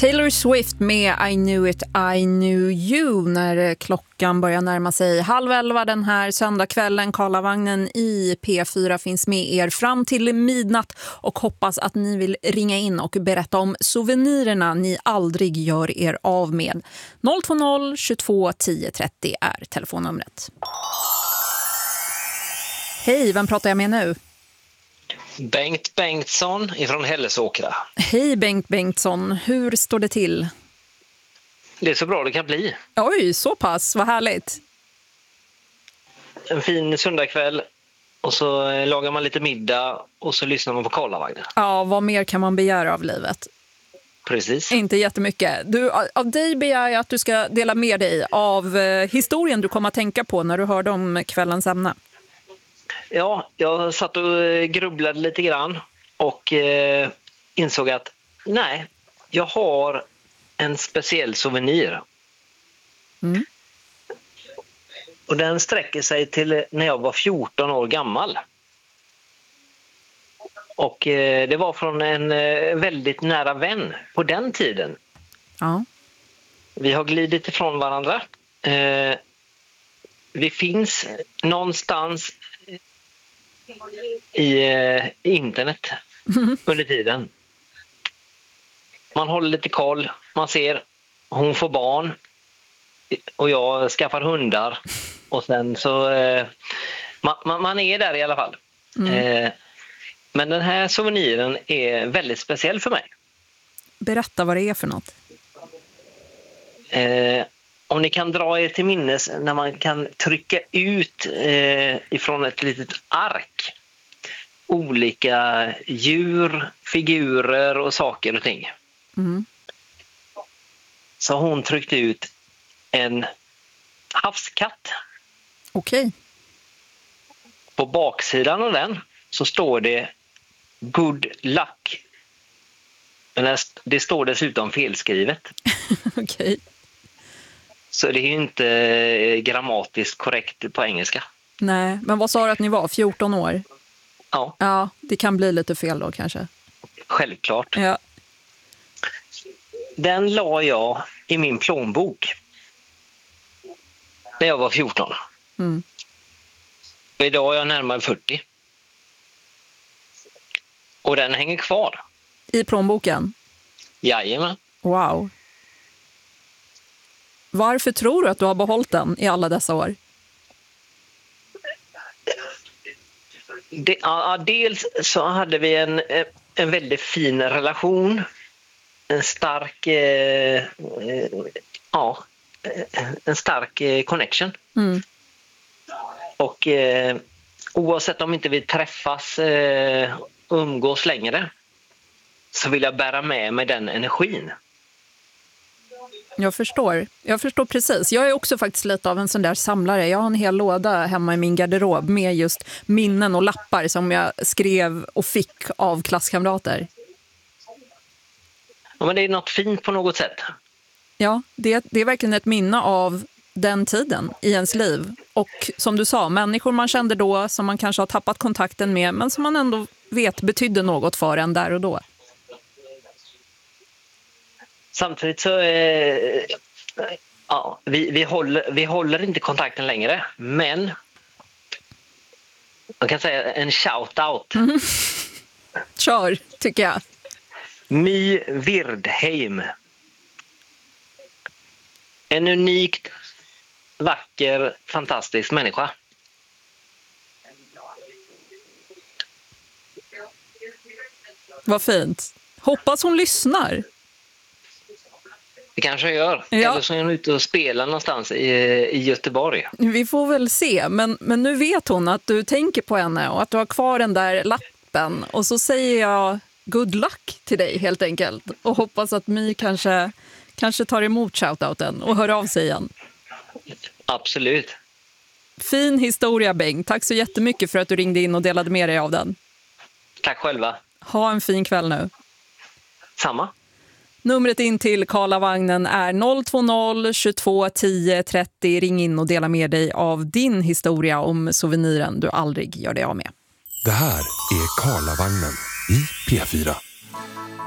Taylor Swift med I Knew It, I Knew You när klockan börjar närma sig 22:30 den här söndagskvällen. Karlavagnen i P4 finns med er fram till midnatt och hoppas att ni vill ringa in och berätta om souvenirerna ni aldrig gör er av med. 020 22 10 30 är telefonnumret. Hej, vem pratar jag med nu? Bengt Bengtsson ifrån Hällesåkra. Hej Bengt Bengtsson, hur står det till? Det är så bra det kan bli. Oj, så pass, vad härligt. En fin söndagkväll och så lagar man lite middag och så lyssnar man på Karlavagnen. Ja, vad mer kan man begära av livet? Precis. Inte jättemycket. Du, av dig begär jag att du ska dela med dig av historien du kommer att tänka på när du hörde om kvällens ämne. Ja, jag satt och grubblade lite grann och insåg att nej, jag har en speciell souvenir. Mm. Och den sträcker sig till när jag var 14 år gammal. Och det var från en väldigt nära vän på den tiden. Ja. Vi har glidit ifrån varandra. Vi finns någonstans i internet under tiden. Man håller lite koll. Man ser hon får barn och jag skaffar hundar. Och sen så man är där i alla fall. Men den här souveniren är väldigt speciell för mig. Berätta vad det är för något. Om ni kan dra er till minnes när man kan trycka ut ifrån ett litet ark olika djur, figurer och saker och ting. Mm. Så har hon tryckt ut en havskatt. Okej. På baksidan av den så står det good luck. Men det står dessutom felskrivet. Okej. Så det är ju inte grammatiskt korrekt på engelska. Nej, men vad sa du att ni var? 14 år? Ja. Ja, det kan bli lite fel då kanske. Självklart. Ja. Den la jag i min plånbok när jag var 14. Mm. Och idag är jag närmare 40. Och den hänger kvar. I plånboken? Jajamän. Wow. Varför tror du att du har behållit den i alla dessa år? Dels så hade vi en väldigt fin relation. En stark en stark connection. Mm. Och oavsett om inte vi träffas umgås längre så vill jag bära med mig den energin. Jag förstår precis. Jag är också faktiskt lite av en sån där samlare. Jag har en hel låda hemma i min garderob med just minnen och lappar som jag skrev och fick av klasskamrater. Ja, men det är något fint på något sätt. Ja, det är verkligen ett minne av den tiden i ens liv. Och som du sa, människor man kände då som man kanske har tappat kontakten med men som man ändå vet betydde något för en där och då. Samtidigt så vi håller inte kontakten längre, men man kan säga en shout-out. Mm. Kör, tycker jag. My Wirdheim. En unikt vacker, fantastisk människa. Vad fint. Hoppas hon lyssnar. Det kanske jag gör. Ja. Eller så är hon ute och spelar någonstans i Göteborg. Vi får väl se. Men nu vet hon att du tänker på henne och att du har kvar den där lappen. Och så säger jag good luck till dig helt enkelt. Och hoppas att My kanske tar emot shoutouten och hör av sig igen. Absolut. Fin historia, Bengt. Tack så jättemycket för att du ringde in och delade med dig av den. Tack själva. Ha en fin kväll nu. Samma. Numret in till Karlavagnen är 020 22 10 30. Ring in och dela med dig av din historia om souveniren du aldrig gör dig av med. Det här är Karlavagnen i P4.